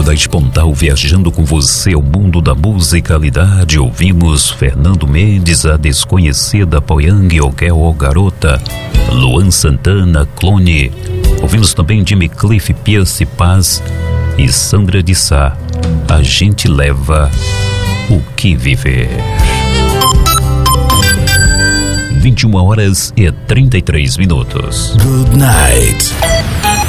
da Espontal, viajando com você ao mundo da musicalidade. Ouvimos Fernando Mendes, A Desconhecida, Poyang, Oguel, O Garota, Luan Santana, Clone. Ouvimos também Jimmy Cliff, Pierce Paz e Sandra de Sá, A Gente Leva o Que Viver. 21h33. Good night.